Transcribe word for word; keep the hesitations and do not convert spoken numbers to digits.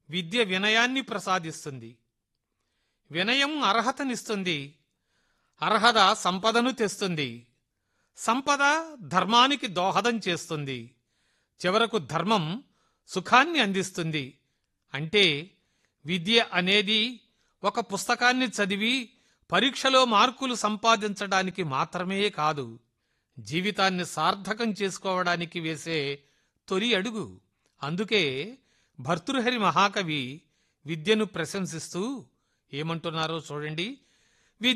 విద్య వినయాన్ని ప్రసాదిస్తుంది. వినయం అర్హతనిస్తుంది. అర్హత సంపదను తెస్తుంది. సంపద ధర్మానికి దోహదం చేస్తుంది. చివరకు ధర్మం సుఖాన్ని అందిస్తుంది. అంటే విద్య అనేది ఒక పుస్తకాన్ని చదివి పరీక్షలో మార్కులు సంపాదించడానికి మాత్రమే కాదు, జీవితాన్ని సార్థకం చేసుకోవడానికి వేసే తొలి అడుగు. అందుకే భర్తృహరి మహాకవి విద్యను ప్రశంసిస్తూ ఏమంటున్నారో చూడండి.